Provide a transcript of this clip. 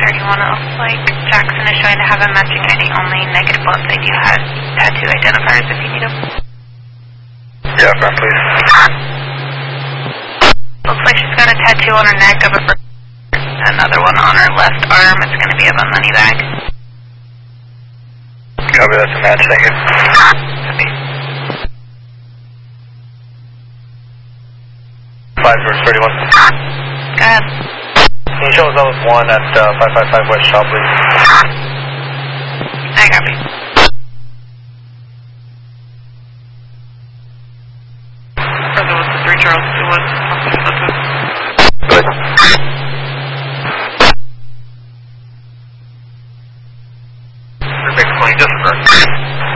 31, it looks like Jackson is showing to have a matching ID only. Negative bullets. I do have tattoo identifiers if you need them. Yeah, front please. Looks like she's got a tattoo on her neck of another one on her left arm. It's going to be of a money bag. Copy, that's a match, thank you. Copy. 5-31. Go ahead. Can you show us level 1 at 555 West Shaw, please? I copy. Brother was 3 Charles 2-1. Good. Perfect, 20, just for